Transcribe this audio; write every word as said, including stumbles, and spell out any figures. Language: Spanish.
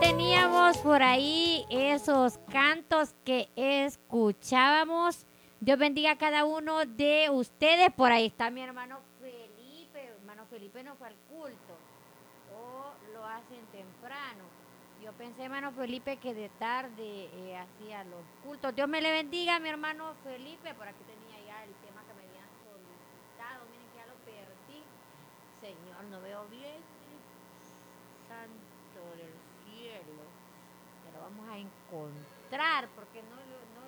teníamos por ahí esos cantos que escuchábamos. Dios bendiga a cada uno de ustedes. Por ahí está mi hermano Felipe. Hermano Felipe no fue al culto. O lo hacen temprano. Yo pensé, hermano Felipe, que de tarde eh, hacía los cultos. Dios me le bendiga, mi hermano Felipe. Por aquí tenía ya el tema que me habían solicitado. Miren que ya lo perdí. Señor, no veo bien. Santo del cielo. Ya lo vamos a encontrar porque no, lo- no